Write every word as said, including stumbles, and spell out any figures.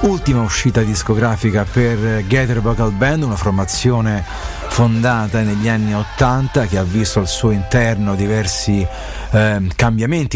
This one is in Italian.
ultima uscita discografica per Gather Vocal Band, una formazione fondata negli anni ottanta che ha visto al suo interno diversi eh, cambiamenti,